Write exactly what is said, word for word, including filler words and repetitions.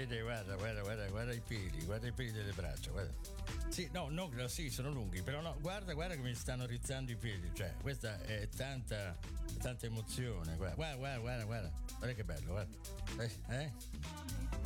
vede, guarda, guarda, guarda, guarda i peli, guarda i peli delle braccia, guarda. Sì, no, no, sì, sono lunghi, però no, guarda, guarda che mi stanno rizzando i piedi, cioè, questa è tanta, tanta emozione, guarda, guarda, guarda, guarda, guarda, guarda che bello, guarda. Eh? eh?